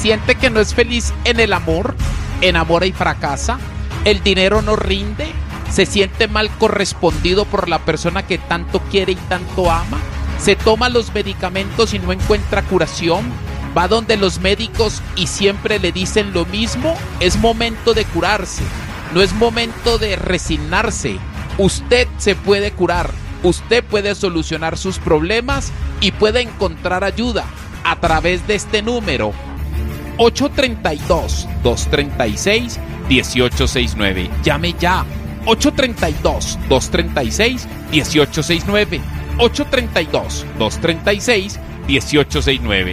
Siente que no es feliz en el amor, enamora y fracasa, el dinero no rinde, se siente mal correspondido por la persona que tanto quiere y tanto ama, se toma los medicamentos y no encuentra curación, va donde los médicos y siempre le dicen lo mismo. Es momento de curarse, no es momento de resignarse. Usted se puede curar, usted puede solucionar sus problemas y puede encontrar ayuda a través de este número 832-236-1869. Llame ya. 832-236-1869. 832-236-1869.